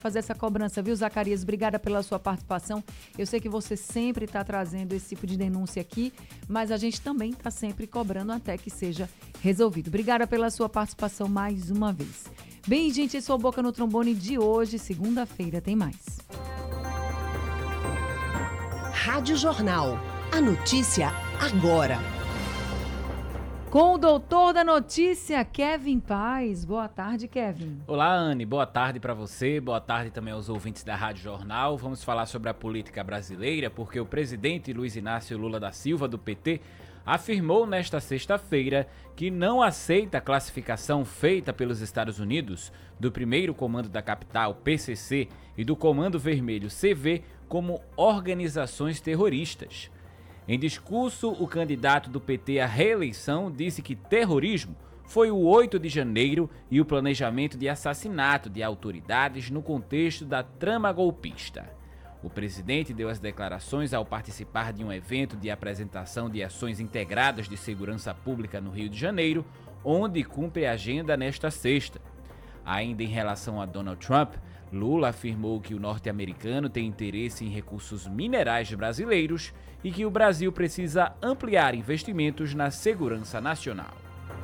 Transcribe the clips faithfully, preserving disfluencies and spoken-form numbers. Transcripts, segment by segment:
fazer essa cobrança, viu, Zacarias? Obrigada pela sua participação. Eu sei que você sempre está trazendo esse tipo de denúncia aqui, mas a gente também está sempre cobrando até que seja resolvido. Obrigada pela sua participação mais uma vez. Bem, gente, esse é o Boca no Trombone de hoje, segunda-feira, tem mais. Rádio Jornal. A notícia agora. Com o doutor da notícia, Kevin Paz. Boa tarde, Kevin. Olá, Anne. Boa tarde para você. Boa tarde também aos ouvintes da Rádio Jornal. Vamos falar sobre a política brasileira, porque o presidente Luiz Inácio Lula da Silva, do P T, afirmou nesta sexta-feira que não aceita a classificação feita pelos Estados Unidos do primeiro Comando da Capital, P C C, e do Comando Vermelho, C V, como organizações terroristas. Em discurso, o candidato do P T à reeleição disse que terrorismo foi o oito de janeiro e o planejamento de assassinato de autoridades no contexto da trama golpista. O presidente deu as declarações ao participar de um evento de apresentação de ações integradas de segurança pública no Rio de Janeiro, onde cumpre a agenda nesta sexta. Ainda em relação a Donald Trump, Lula afirmou que o norte-americano tem interesse em recursos minerais brasileiros e que o Brasil precisa ampliar investimentos na segurança nacional.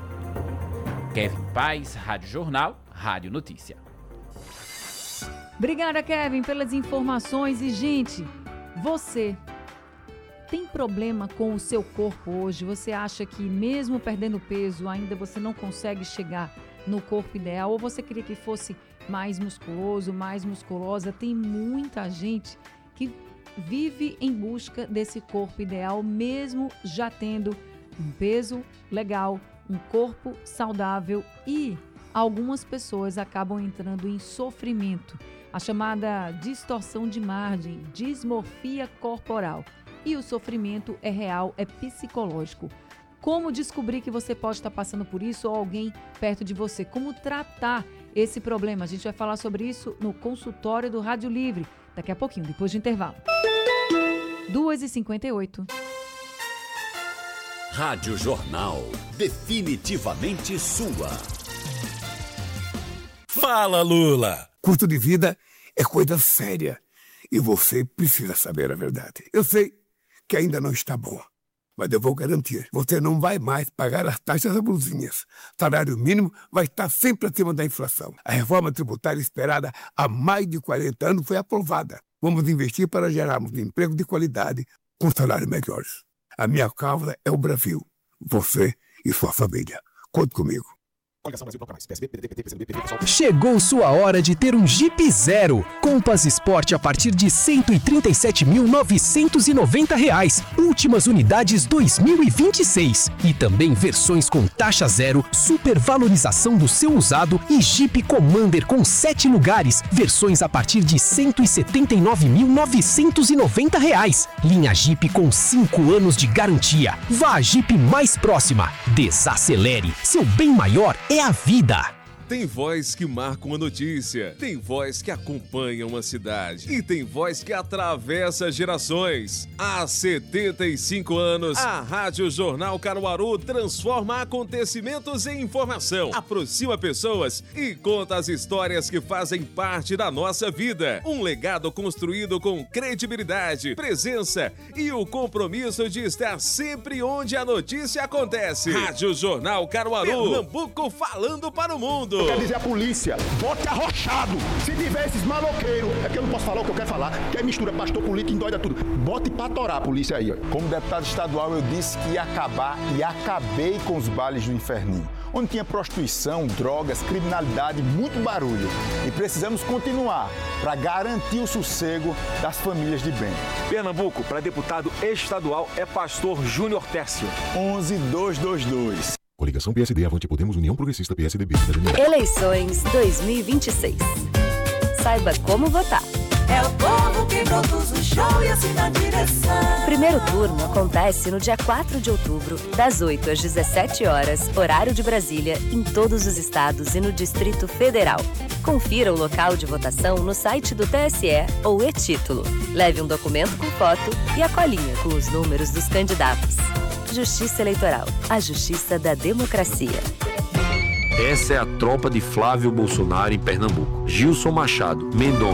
Kevin Paz, Rádio Jornal, Rádio Notícia. Obrigada, Kevin, pelas informações. E, gente, você tem problema com o seu corpo hoje? Você acha que mesmo perdendo peso, ainda você não consegue chegar no corpo ideal? Ou você queria que fosse mais musculoso, mais musculosa? Tem muita gente que vive em busca desse corpo ideal, mesmo já tendo um peso legal, um corpo saudável, e algumas pessoas acabam entrando em sofrimento, a chamada distorção de margem, dismorfia corporal. E o sofrimento é real, é psicológico. Como descobrir que você pode estar passando por isso ou alguém perto de você? Como tratar esse problema? A gente vai falar sobre isso no consultório do Rádio Livre, daqui a pouquinho, depois do intervalo. duas e cinquenta e oito. Rádio Jornal, definitivamente sua. Fala, Lula! Custo de vida é coisa séria e você precisa saber a verdade. Eu sei que ainda não está bom, mas eu vou garantir, você não vai mais pagar as taxas abusivas. Salário mínimo vai estar sempre acima da inflação. A reforma tributária esperada há mais de quarenta anos foi aprovada. Vamos investir para gerarmos emprego de qualidade com salários melhores. A minha causa é o Brasil, você e sua família. Conte comigo. Chegou sua hora de ter um Jeep Zero. Compass Sport a partir de cento e trinta e sete mil novecentos e noventa reais. Últimas unidades dois mil e vinte e seis. E também versões com taxa zero, supervalorização do seu usado e Jeep Commander com sete lugares. Versões a partir de cento e setenta e nove mil novecentos e noventa reais. Linha Jeep com cinco anos de garantia. Vá à Jeep mais próxima. Desacelere. Seu bem maior é a vida. Tem voz que marca uma notícia, tem voz que acompanha uma cidade e tem voz que atravessa gerações. Há setenta e cinco anos, a Rádio Jornal Caruaru transforma acontecimentos em informação, aproxima pessoas e conta as histórias que fazem parte da nossa vida. Um legado construído com credibilidade, presença e o compromisso de estar sempre onde a notícia acontece. Rádio Jornal Caruaru, Pernambuco falando para o mundo. Eu quero dizer à polícia, bote arrochado. Se tiver esses maloqueiros, é porque eu não posso falar o que eu quero falar, que é mistura pastor político, endoida tudo. Bote pra torar a polícia aí, ó. Como deputado estadual, eu disse que ia acabar e acabei com os bailes do inferninho, onde tinha prostituição, drogas, criminalidade, muito barulho. E precisamos continuar para garantir o sossego das famílias de bem. Pernambuco, para deputado estadual, é pastor Júnior Tércio. onze dois dois dois. Coligação P S D, Avante Podemos, União Progressista, P S D B. Eleições dois mil e vinte e seis. Saiba como votar. É o povo que produz o show e assim na direção. O primeiro turno acontece no dia quatro de outubro, das oito às dezessete horas, horário de Brasília, em todos os estados e no Distrito Federal. Confira o local de votação no site do T S E ou e-título. Leve um documento com foto e a colinha com os números dos candidatos. Justiça Eleitoral, a justiça da democracia. Essa é a tropa de Flávio Bolsonaro em Pernambuco. Gilson Machado, Mendonça.